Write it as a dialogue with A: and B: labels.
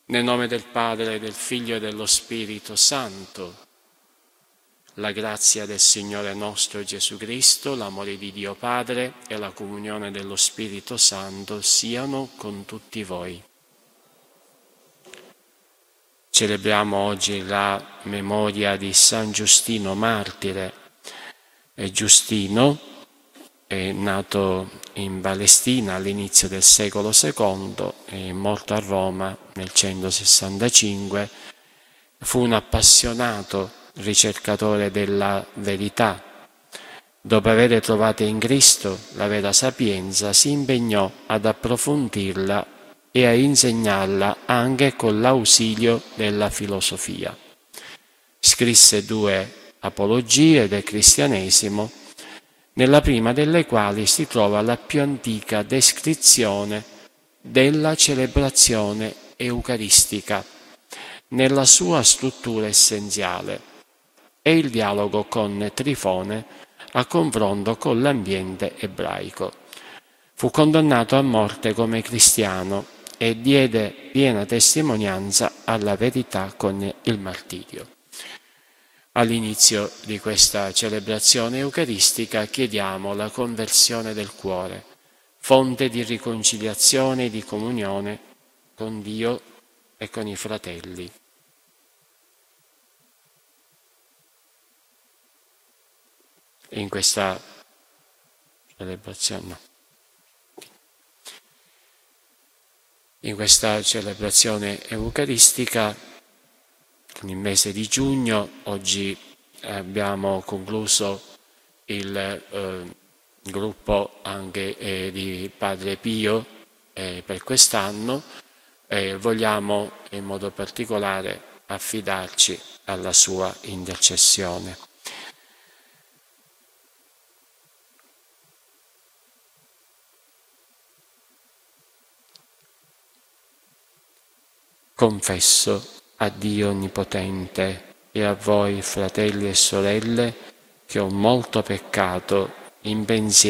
A: Nel nome del Padre, del Figlio e dello Spirito Santo, la grazia del Signore nostro Gesù Cristo, l'amore di Dio Padre e la comunione dello Spirito Santo siano con tutti voi. Celebriamo oggi la memoria di San Giustino Martire. E Giustino è nato in Palestina all'inizio del secolo II e morto a Roma nel 165. Fu un appassionato ricercatore della verità. Dopo aver trovato in Cristo la vera sapienza, si impegnò ad approfondirla e a insegnarla anche con l'ausilio della filosofia. Scrisse 2 apologie del cristianesimo, nella prima delle quali si trova la più antica descrizione della celebrazione eucaristica nella sua struttura essenziale e il dialogo con Trifone a confronto con l'ambiente ebraico. Fu condannato a morte come cristiano e diede piena testimonianza alla verità con il martirio. All'inizio di questa celebrazione eucaristica chiediamo la conversione del cuore, fonte di riconciliazione e di comunione con Dio e con i fratelli. In questa celebrazione eucaristica, nel mese di giugno, oggi abbiamo concluso il gruppo anche di Padre Pio per quest'anno e vogliamo in modo particolare affidarci alla sua intercessione. Confesso a Dio Onnipotente e a voi, fratelli e sorelle, che ho molto peccato in pensiero,